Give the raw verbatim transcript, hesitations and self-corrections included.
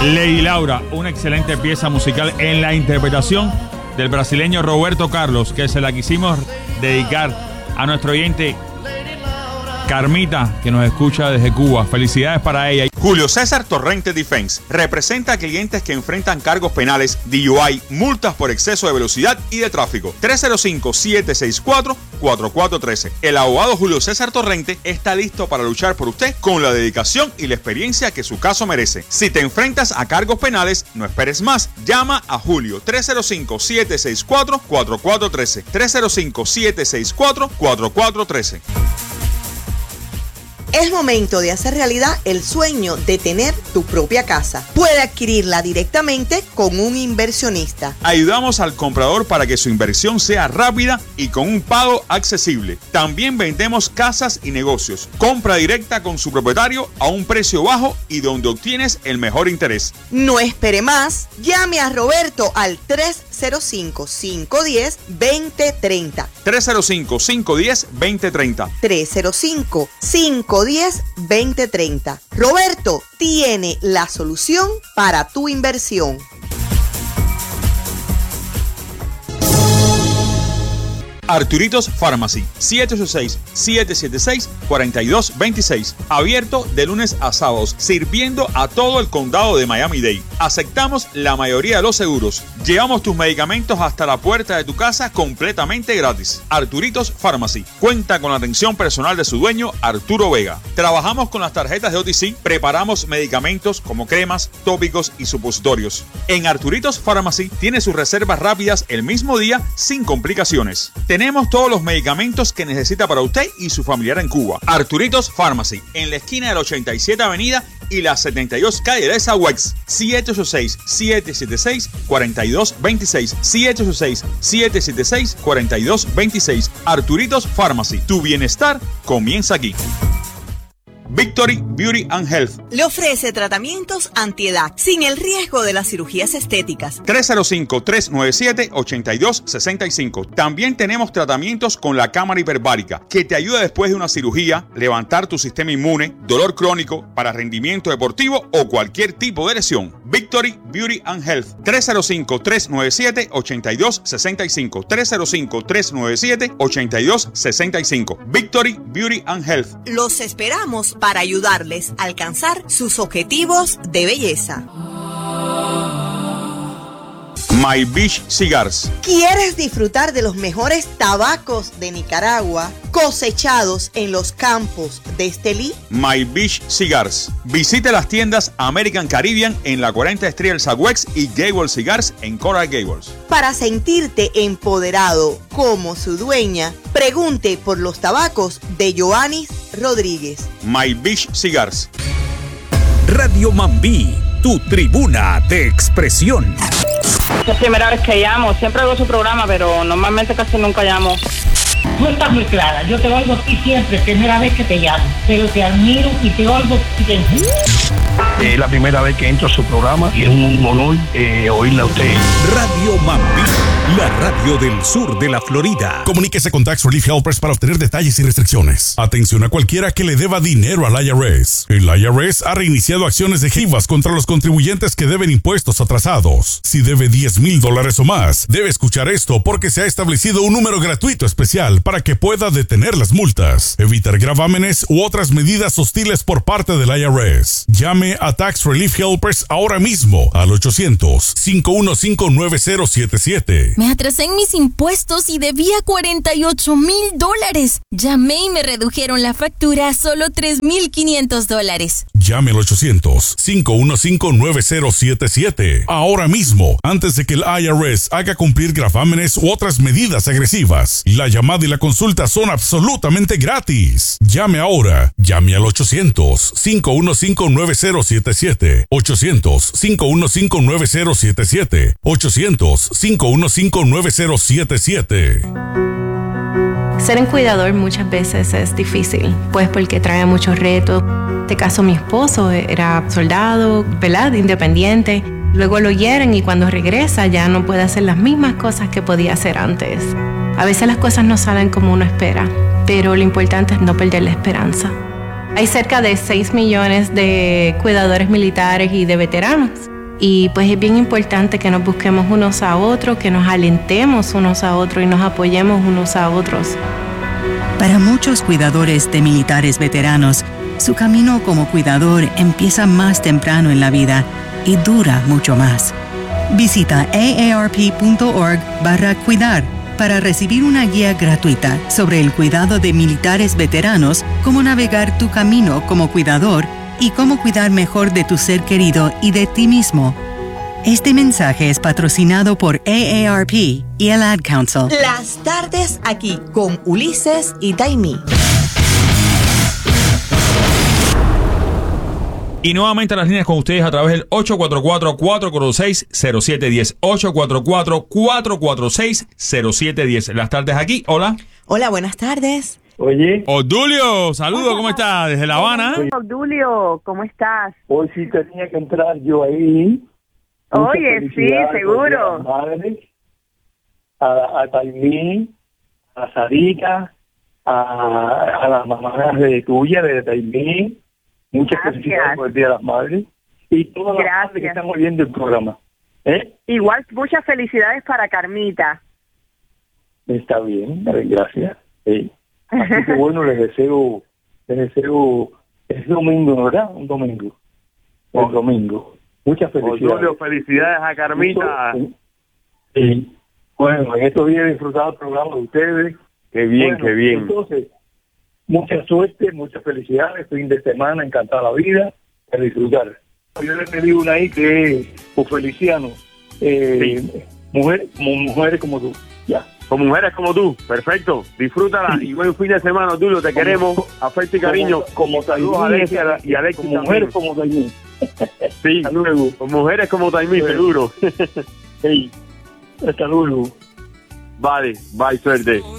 Lady Laura, una excelente pieza musical en la interpretación del brasileño Roberto Carlos, que se la quisimos dedicar a nuestro oyente Carmita, que nos escucha desde Cuba. Felicidades para ella. Julio César Torrente Defense representa a clientes que enfrentan cargos penales, D U I, multas por exceso de velocidad y de tráfico. tres cero cinco, siete seis cuatro, cuatro cuatro uno tres. El abogado Julio César Torrente está listo para luchar por usted con la dedicación y la experiencia que su caso merece. Si te enfrentas a cargos penales, no esperes más. Llama a Julio tres cero cinco, siete seis cuatro, cuatro cuatro uno tres. tres cero cinco, siete seis cuatro, cuatro cuatro uno tres. Es momento de hacer realidad el sueño de tener tu propia casa. Puede adquirirla directamente con un inversionista. Ayudamos al comprador para que su inversión sea rápida y con un pago accesible. También vendemos casas y negocios. Compra directa con su propietario a un precio bajo y donde obtienes el mejor interés. No espere más. Llame a Roberto al tres cero cinco, cinco uno cero, dos cero tres cero. tres cero cinco, cinco uno cero, dos cero tres cero. tres cero cinco, cinco uno cero, dos cero tres cero. Roberto tiene la solución para tu inversión. Arturitos Pharmacy, siete ocho seis, siete siete seis, cuatro dos dos seis. Abierto de lunes a sábados, sirviendo a todo el condado de Miami-Dade. Aceptamos la mayoría de los seguros. Llevamos tus medicamentos hasta la puerta de tu casa completamente gratis. Arturitos Pharmacy cuenta con la atención personal de su dueño, Arturo Vega. Trabajamos con las tarjetas de O T C, preparamos medicamentos como cremas, tópicos y supositorios. En Arturitos Pharmacy tiene sus reservas rápidas el mismo día sin complicaciones. Tenemos todos los medicamentos que necesita para usted y su familiar en Cuba. Arturitos Pharmacy, en la esquina de la ochenta y siete Avenida y la setenta y dos calle de Southwest. siete ocho seis, siete siete seis, cuatro dos dos seis. siete ocho seis, siete siete seis, cuatro dos dos seis. Arturitos Pharmacy. Tu bienestar comienza aquí. Victory Beauty and Health le ofrece tratamientos antiedad sin el riesgo de las cirugías estéticas. tres cero cinco, tres nueve siete, ocho dos seis cinco. También tenemos tratamientos con la cámara hiperbárica que te ayuda después de una cirugía, levantar tu sistema inmune, dolor crónico, para rendimiento deportivo o cualquier tipo de lesión. Victory Beauty and Health, tres cero cinco, tres nueve siete, ocho dos seis cinco. tres cero cinco, tres nueve siete, ocho dos seis cinco. Victory Beauty and Health. Los esperamos para ayudarles a alcanzar sus objetivos de belleza. My Beach Cigars. ¿Quieres disfrutar de los mejores tabacos de Nicaragua cosechados en los campos de Estelí? My Beach Cigars. Visite las tiendas American Caribbean en la cuarenta Street del Southwest y Gables Cigars en Coral Gables. Para sentirte empoderado como su dueña, pregunte por los tabacos de Joannis Rodríguez. My Beach Cigars. Radio Mambí, tu tribuna de expresión. Es la primera vez que llamo, siempre hago su programa, pero normalmente casi nunca llamo. Tú estás muy clara, yo te oigo a ti siempre, primera vez que te llamo, pero te admiro y te oigo siempre. Es la primera vez que entro a su programa y es un honor eh, oírla a usted. Radio Mambí, la radio del sur de la Florida. Comuníquese con Tax Relief Helpers para obtener detalles y restricciones. Atención a cualquiera que le deba dinero al I R S. El I R S ha reiniciado acciones de jivas contra los contribuyentes que deben impuestos atrasados. Si debe diez mil dólares o más, debe escuchar esto porque se ha establecido un número gratuito especial para que pueda detener las multas, evitar gravámenes u otras medidas hostiles por parte del I R S. Llame a Tax Relief Helpers ahora mismo al ochocientos, cinco uno cinco, nueve cero siete siete. Me atrasé en mis impuestos y debía cuarenta y ocho mil dólares. Llamé y me redujeron la factura a solo tres mil quinientos dólares. Llame al ochocientos, cinco uno cinco, nueve cero siete siete. Ahora mismo, antes de que el I R S haga cumplir gravámenes u otras medidas agresivas. La llamada y la consulta son absolutamente gratis. Llame ahora. Llame al ochocientos, cinco uno cinco, nueve cero siete siete. ochocientos, cinco uno cinco, nueve cero siete siete. ochocientos, cinco uno cinco, nueve cero siete siete. Ser un cuidador muchas veces es difícil, pues porque trae muchos retos. En este caso, mi esposo era soldado, ¿verdad? Independiente. Luego lo hieren y cuando regresa ya no puede hacer las mismas cosas que podía hacer antes. A veces las cosas no salen como uno espera, pero lo importante es no perder la esperanza. Hay cerca de seis millones de cuidadores militares y de veteranos. Y pues es bien importante que nos busquemos unos a otros, que nos alentemos unos a otros y nos apoyemos unos a otros. Para muchos cuidadores de militares veteranos, su camino como cuidador empieza más temprano en la vida y dura mucho más. Visita aarp.org barra cuidar para recibir una guía gratuita sobre el cuidado de militares veteranos, cómo navegar tu camino como cuidador y cómo cuidar mejor de tu ser querido y de ti mismo. Este mensaje es patrocinado por A A R P y el Ad Council. Las tardes aquí con Ulises y Taimí. Y nuevamente las líneas con ustedes a través del ocho cuatro cuatro, cuatro cuatro seis, cero siete uno cero. ocho cuatro cuatro, cuatro cuatro seis, cero siete uno cero. Las tardes aquí. Hola. Hola, buenas tardes. Oye. Odulio, saludos, ¿cómo estás? Desde La Habana. Odulio, ¿cómo estás? Hoy sí tenía que entrar yo ahí. Muchas Oye, sí, felicidades seguro. A, madres, a, a Taimí, a Sarita, a, a las mamás de tuya, de Taimí. Muchas Gracias. felicidades por el Día de las Madres. Y todas las Gracias. madres que están oyendo el programa. ¿Eh? Igual, muchas felicidades para Carmita. Está bien, gracias. Sí. Así que bueno, les deseo, les deseo, es domingo, ¿verdad? Un domingo. El domingo. Muchas felicidades. Odulio, felicidades a Carmita. Sí. Bueno, en estos días he disfrutado el programa de ustedes. Qué bien, Bueno, qué bien. Entonces, mucha suerte, muchas felicidades, fin de semana, encantada la vida, a disfrutar. Yo le pedí una ahí que es por Feliciano, eh, Sí. mujer, como mujeres como tú, ya. Con mujeres como tú, perfecto. Disfrútala y buen fin de semana, Odulio. Te Como- queremos, afecto y cariño. Como, como Saludos a Alexia y a Alexis como también. mujeres como Taimí. Sí, Hasta luego. con mujeres como Taimí, seguro. Hey, hasta luego. Vale, bye, suerte.